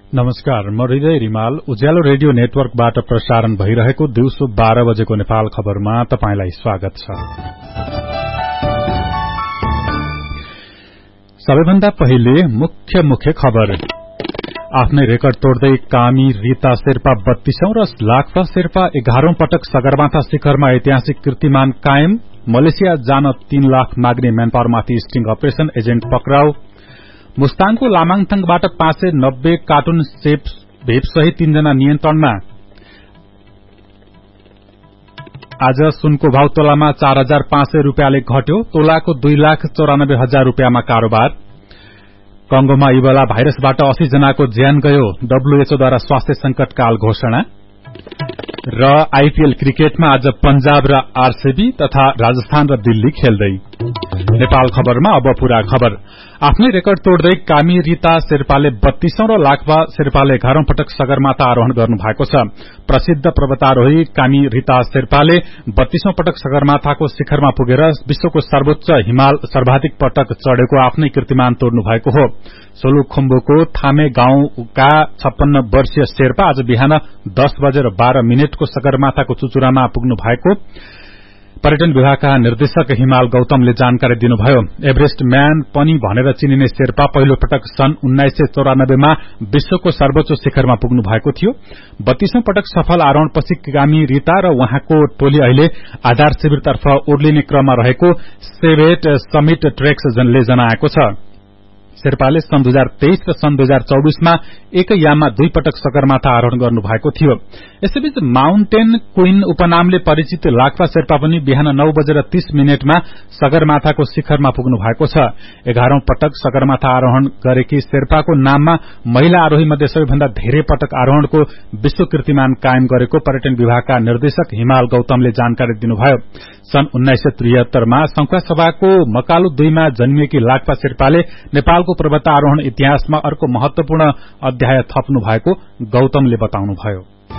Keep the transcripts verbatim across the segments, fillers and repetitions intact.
नमस्कार, म हृदय रिमाल। उज्यालो रेडियो नेटवर्कबाट प्रसारण भइरहेको दिउँसो बाह्र बजेको नेपाल खबरमा तपाईंलाई स्वागत छ। सबैभन्दा पहिले मुख्य मुख्य खबर। आफ्नै रेकर्ड तोड्दै कामी रीता शेर्पा बत्तीसौं र लाक्पा शेर्पा एघारौं पटक सगरमाथा शिखरमा ऐतिहासिक कीर्तिमान कायम। मलेसिया जान तीन लाख माग्ने म्यानपावरमाथि स्टिंग अपरेशन एजेन्ट पक्राउ। मुस्ताङको लामाङथङबाट पाँच सय नब्बे कार्टुन सेप भेप सहित तीनजना नियन्त्रणमा। आज सुनको भाव तोलामा चार हजार पाँच सय रूपियाँले घट्यो। तोलाको दुई लाख चौरानब्बे हजार रूपियाँमा कारोबार। कंगोमा इबोला भाइरसबाट अस्सी जनाको ज्यान गयो। डब्ल्यूएचओद्वारा स्वास्थ्य संकटकाल घोषणा। र आईपीएल क्रिकेटमा आज पंजाब र आरसीबी तथा राजस्थान र दिल्ली खेल्दै। नेपाल खबरमा अब पूरा खबर। आफ्नै रेकर्ड तोड्दै कामी रीता शेर्पाले बत्तीसौं र लाक्पा शेर्पाले एघारौं पटक सगरमाथा आरोहण गर्नु भएको छ। प्रसिद्ध पर्वतारोही कामी रीता शेर्पाले बत्तीसौं पटक सगरमाथाको शिखरमा पुगेर विश्वको सर्वोच्च हिमाल सर्वाधिक पटक चढ़ेको आफ्नै कीर्तिमान तोड्नु भएको हो। सोलुखुम्बुको थामे गाउँका छप्पन्न वर्षीय शेर्पा आज बिहान दस बजेर बाह्र मिनटको सगरमाथाको चुचुरामा पुग्नु भएको पर्यटन विभागका निर्देशक हिमाल गौतमले जानकारी दिनुभयो। एभरेस्ट म्यान पनि भनेर चिनिने शेर्पा पहिलो पटक सन् उन्नाइस सय चौरानब्बेमा विश्वको सर्वोच्च शिखरमा पुग्नु भएको थियो। बत्तीसौं पटक सफल आरोहणपछि कामी रीता र उहाँको टोली अहिले आधार शिविरतर्फ ओर्लिने क्रममा रहेको सेभेट समिट ट्रेक्सले जनाएको छ। शेर्पाले सन् दुई हजार तेइस र सन् दुई हजार चौबीसमा एकै याममा दुई पटक सगरमाथा आरोहण गर्नु भएको थियो। यसैबीच माउन्टेन क्वीन उपनामले परिचित लाक्पा शेर्पा पनि बिहान नौ बजेर तीस मिनटमा सगरमाथाको शिखरमा पुग्नु भएको छ। एघारौं पटक सगरमाथा आरोहण गरेकी शेर्पाको नाममा महिला आरोही मध्ये सबैभन्दा धेरै पटक आरोहणको विश्व कीर्तिमान कायम गरेको पर्यटन विभागका निर्देशक हिमाल गौतमले जानकारी दिनुभयो। सन् उन्नाइस सय त्रिहत्तरमा संखुवासभाको मकालु दुईमा जन्मिएकी लाक्पा शेर्पाले नेपालको पर्वतारोहण इतिहासमा अर्को महत्वपूर्ण अध्याय थप्नु भएको गौतमले बताउनुभयो।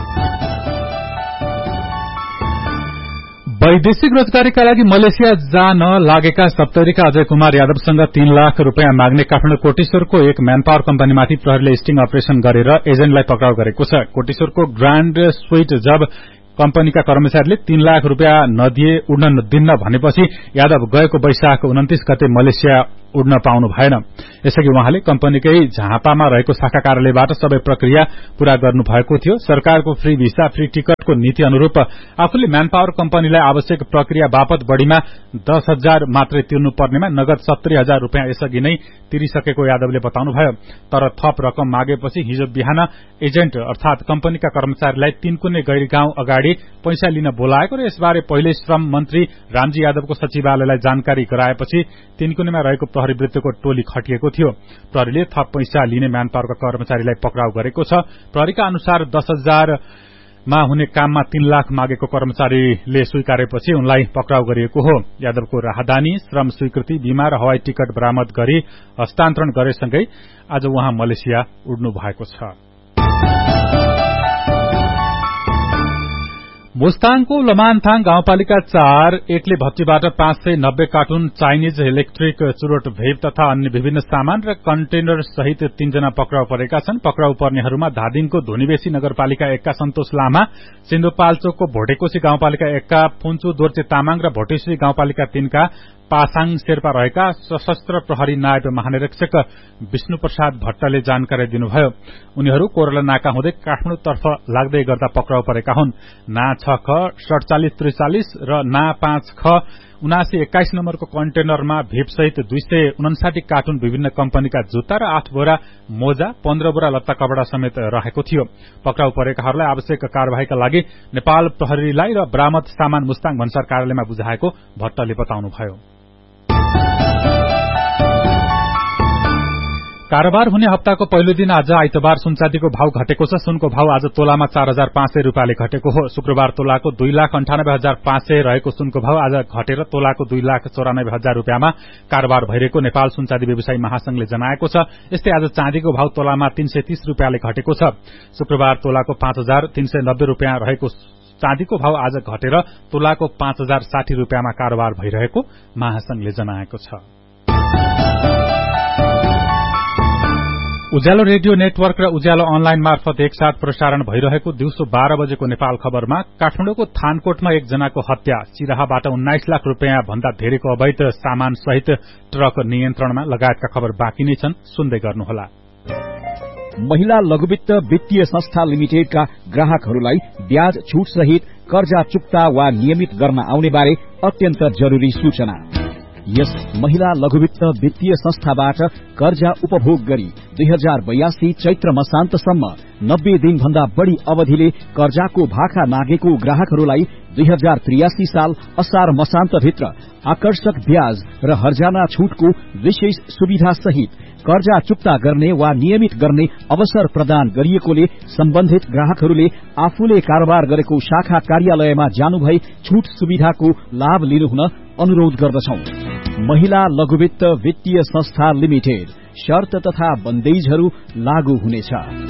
वैदेशिक रोजगारीका लागि मलेसिया जान लागेका सप्तरीका अजय कुमार यादवसँग तीन लाख रूपियाँ माग्ने काठमाडौँ कोटेश्वरको एक म्यानपावर कम्पनीमाथि प्रहरीले स्टिंग अपरेशन गरेर एजेन्टलाई पक्राउ गरेको छ। कोटेश्वरको ग्राण्ड स्वीट जब कम्पनीका कर्मचारीले तीन लाख रूपियाँ नदिए उड्न दिन्न भनेपछि यादव गएको वैशाख उन्तीस गते मलेसिया उड्न पाउनु भएन। यसअघि उहाँले कम्पनीकै झापामा रहेको शाखा कार्यालयबाट सबै प्रक्रिया पूरा गर्नु भएको थियो। सरकारको फ्री भिसा फ्री टिकटको नीति अनुरूप आफूले म्यानपावर कम्पनीलाई आवश्यक प्रक्रिया बापत बढ़ीमा दस हजार मात्रै तिर्नु पर्नेमा नगद सत्तरी हजार रूपियाँ यसअघि नै तिरिसकेको यादवले बताउनुभयो। तर थप रकम मागेपछि हिजो बिहान एजेन्ट अर्थात कम्पनीका कर्मचारीलाई तीनकुने गैरी गाउँ अगाडि पैसा लिन बोलाएको र यसबारे पहिले श्रम मन्त्री रामजी यादवको सचिवालयलाई जानकारी गराएपछि तीनकुनेमा रहेको प्रहरी वृत्तको टोली खटिएको थियो। प्रहरीले थप पैसा लिने म्यानपावरका कर्मचारीलाई पक्राउ गरेको छ। प्रहरीका अनुसार दस हजारमा हुने काममा तीन लाख मागेको कर्मचारीले स्वीकारेपछि उनलाई पक्राउ गरिएको हो। यादवको राहदानी श्रम स्वीकृति बीमा र हवाई टिकट बरामद गरी हस्तान्तरण गरेसँगै आज उहाँ मलेसिया उड्नु भएको छ। मुस्ताङको लमानथाङ गाउँपालिका चार एकले भट्टीबाट पाँच सय नब्बे कार्टुन चाइनिज इलेक्ट्रिक चुरोट भेप तथा अन्य विभिन्न सामान र कन्टेनर सहित तीनजना पक्राउ परेका छन्। पक्राउ पर्नेहरूमा धादिङको धुनीबेसी नगरपालिका एकका सन्तोष लामा, सिन्धुपाल्चोकको भोटेकोशी गाउँपालिका एकका फुन्चु दोर्चे तामाङ र भोटेश्वरी गाउँपालिका तीनका पासाङ शेर्पा रहेका सशस्त्र प्रहरी नायब महानिरीक्षक विष्णु प्रसाद भट्टले जानकारी दिनुभयो। उनीहरू कोरला नाका हुँदै काठमाडौँतर्फ लाग्दै गर्दा पक्राउ परेका हुन्। ना छ ख सड़चालिस त्रिचालिस र ना पाँच ख उनासी एक्काइस नम्बरको कन्टेनरमा भेपसहित दुई सय उनासाठी कार्टुन विभिन्न कम्पनीका जुत्ता र आठ बोरा मोजा पन्ध्र बोरा लत्ता कपड़ा समेत रहेको थियो। पक्राउ परेकाहरूलाई आवश्यक कार्यवाहीका लागि नेपाल प्रहरीलाई र बरामद सामान मुस्ताङ भन्सार कार्यालयमा बुझाएको भट्टले बताउनुभयो। कारोबार हुने हप्ताको पहिलो दिन आज आइतबार सुनचाँदीको भाव घटेको छ। सुनको भाव आज तोलामा चार हजार पाँच सय रूपियाँले घटेको हो। शुक्रबार तोलाको दुई लाख अन्ठानब्बे हजार पाँच सय रहेको सुनको भाव आज घटेर तोलाको दुई लाख चौरानब्बे हजार रूपियाँमा कारोबार भइरहेको नेपाल सुनचाँदी व्यवसायी महासंघले जनाएको छ। यस्तै आज चाँदीको भाव तोलामा तीन सय तीस रूपियाँले घटेको छ। शुक्रबार तोलाको पाँच हजार तीन सय नब्बे रूपियाँ रहेको चाँदीको भाव आज घटेर तोलाको पाँच हजार साठी रूपियाँमा कारोबार भइरहेको महासंघले जनाएको छ। उज्यालो रेडियो नेटवर्क र उज्यालो अनलाइन मार्फत एकसाथ प्रसारण भइरहेको दिउँसो बाह्र बजेको नेपाल खबरमा काठमाडौँको थानकोटमा एकजनाको हत्या, चिराहाबाट उन्नाइस लाख रूपियाँ भन्दा धेरैको अवैध सामान सहित ट्रक नियन्त्रणमा लगायतका खबर बाँकी नै छन्, सुन्दै गर्नुहोला। महिला लघुवित्त वित्तीय संस्था लिमिटेडका ग्राहकहरूलाई ब्याज छूट सहित कर्जा चुक्ता वा नियमित गर्न आउने बारे अत्यन्त जरुरी सूचना। यस महिला लघुवित्त वित्तीय संस्थाबाट कर्जा उपभोग गरी दुई हजार बयासी चैत्र मसान्तसम्म नब्बे दिन भन्दा बढ़ी अवधिले कर्जाको भाका मागेको ग्राहकहरूलाई दुई हजार त्रियासी साल असार मसान्तभित्र आकर्षक ब्याज र हर्जाना छूटको विशेष सुविधा सहित कर्जा चुक्ता गर्ने वा नियमित गर्ने अवसर प्रदान गरिएकोले सम्बन्धित ग्राहकहरूले आफूले कारोबार गरेको शाखा कार्यालयमा जानुभई छूट सुविधाको लाभ लिनुहुन अनुरोध गर्दछौं। महिला लघुवित्त वित्तीय संस्था लिमिटेड, शर्त तथा बन्देजहरू लागू हुनेछ।